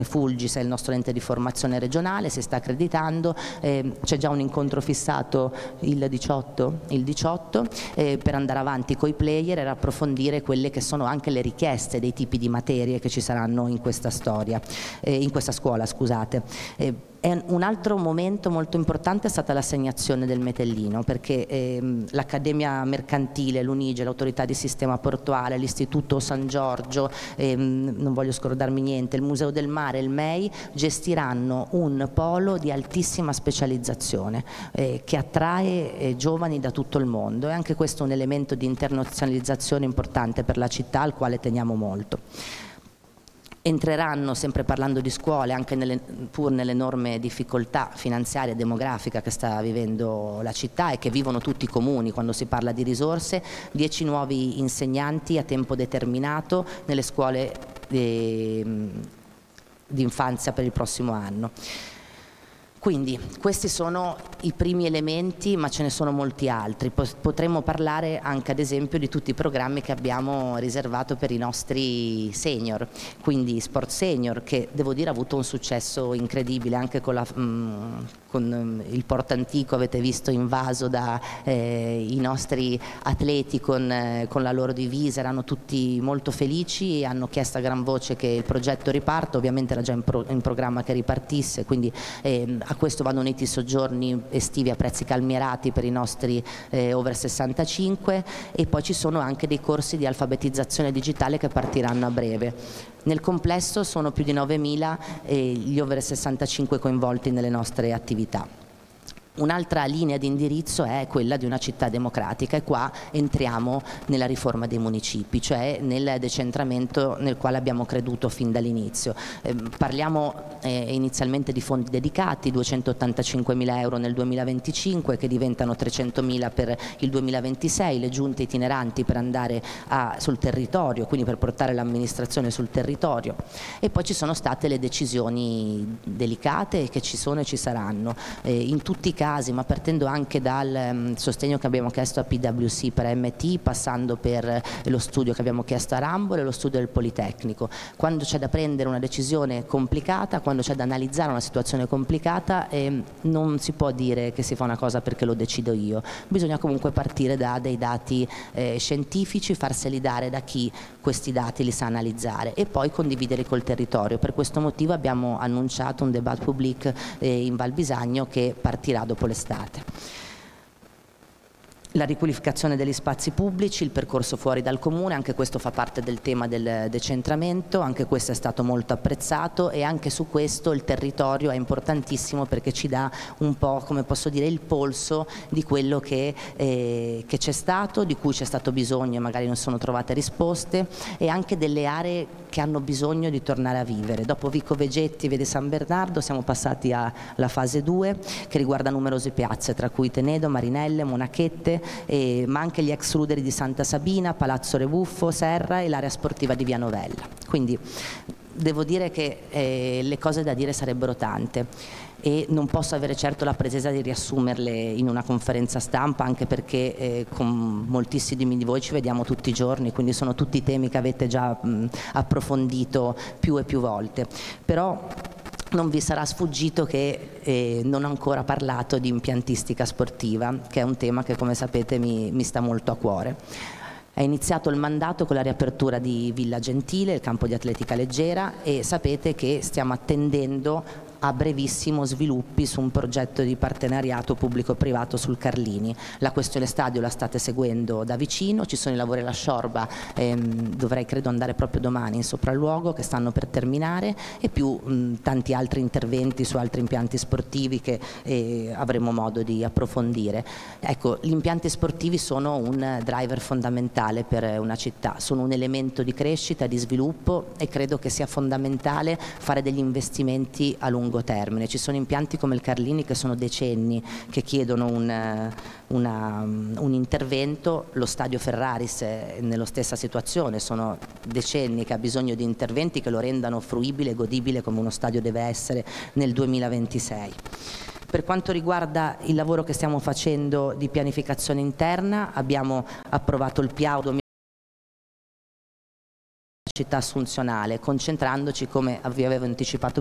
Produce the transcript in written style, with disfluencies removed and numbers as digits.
Fulgis è il nostro ente di formazione regionale, si sta accreditando, c'è già un incontro fissato il 18 per andare avanti coi player e approfondire quelle che sono anche le richieste dei tipi di materie che ci saranno in questa scuola, scusate. Un altro momento molto importante è stata l'assegnazione del Metellino, perché l'Accademia Mercantile, l'Unige, l'Autorità di Sistema Portuale, l'Istituto San Giorgio, non voglio scordarmi niente, il Museo del Mare, il MEI, gestiranno un polo di altissima specializzazione che attrae giovani da tutto il mondo, e anche questo è un elemento di internazionalizzazione importante per la città, al quale teniamo molto. Entreranno, sempre parlando di scuole, anche pur nelle enormi difficoltà finanziarie e demografica che sta vivendo la città e che vivono tutti i comuni quando si parla di risorse, 10 nuovi insegnanti a tempo determinato nelle scuole di infanzia per il prossimo anno. Quindi questi sono i primi elementi, ma ce ne sono molti altri. Potremmo parlare anche ad esempio di tutti i programmi che abbiamo riservato per i nostri senior, quindi Sport Senior, che devo dire ha avuto un successo incredibile anche con il Porto Antico, avete visto invaso dai nostri atleti con la loro divisa, erano tutti molto felici e hanno chiesto a gran voce che il progetto riparta. Ovviamente era già in programma che ripartisse, quindi a questo vanno uniti i soggiorni estivi a prezzi calmierati per i nostri over 65, e poi ci sono anche dei corsi di alfabetizzazione digitale che partiranno a breve. Nel complesso sono più di 9.000 gli over 65 coinvolti nelle nostre attività. Un'altra linea di indirizzo è quella di una città democratica, e qua entriamo nella riforma dei municipi, cioè nel decentramento nel quale abbiamo creduto fin dall'inizio. Parliamo inizialmente di fondi dedicati, 285.000 euro nel 2025 che diventano 300.000 per il 2026, le giunte itineranti per andare sul territorio, quindi per portare l'amministrazione sul territorio, e poi ci sono state le decisioni delicate che ci sono e ci saranno in tutti i casi, ma partendo anche dal sostegno che abbiamo chiesto a PwC per MT, passando per lo studio che abbiamo chiesto a Rambole e lo studio del Politecnico. Quando c'è da prendere una decisione complicata, quando c'è da analizzare una situazione complicata, non si può dire che si fa una cosa perché lo decido io, bisogna comunque partire da dei dati scientifici, farseli dare da chi questi dati li sa analizzare e poi condividere col territorio. Per questo motivo abbiamo annunciato un débat public in Val Bisagno che partirà dopo l'estate. La riqualificazione degli spazi pubblici, il percorso fuori dal comune, anche questo fa parte del tema del decentramento, anche questo è stato molto apprezzato, e anche su questo il territorio è importantissimo perché ci dà un po', come posso dire, il polso di quello che c'è stato, di cui c'è stato bisogno e magari non sono trovate risposte, e anche delle aree che hanno bisogno di tornare a vivere. Dopo Vico Vegetti, Vede San Bernardo, siamo passati alla fase 2 che riguarda numerose piazze, tra cui Tenedo, Marinelle, Monachette, ma anche gli ex ruderi di Santa Sabina, Palazzo Rebuffo, Serra e l'area sportiva di Via Novella. Quindi devo dire che le cose da dire sarebbero tante e non posso avere certo la pretesa di riassumerle in una conferenza stampa, anche perché con moltissimi di voi ci vediamo tutti i giorni, quindi sono tutti temi che avete già approfondito più e più volte. Però non vi sarà sfuggito che non ho ancora parlato di impiantistica sportiva, che è un tema che, come sapete, mi sta molto a cuore. È iniziato il mandato con la riapertura di Villa Gentile, il campo di atletica leggera, e sapete che stiamo attendendo a brevissimo sviluppi su un progetto di partenariato pubblico-privato sul Carlini. La questione stadio la state seguendo da vicino, ci sono i lavori alla Sciorba, dovrei credo andare proprio domani in sopralluogo, che stanno per terminare, e più tanti altri interventi su altri impianti sportivi che avremo modo di approfondire. Ecco, gli impianti sportivi sono un driver fondamentale per una città, sono un elemento di crescita, di sviluppo, e credo che sia fondamentale fare degli investimenti a lungo termine. Ci sono impianti come il Carlini che sono decenni che chiedono un intervento, lo stadio Ferraris è nella stessa situazione, sono decenni che ha bisogno di interventi che lo rendano fruibile e godibile come uno stadio deve essere nel 2026. Per quanto riguarda il lavoro che stiamo facendo di pianificazione interna, abbiamo approvato il PIAO città assunzionale, concentrandoci, come vi avevo anticipato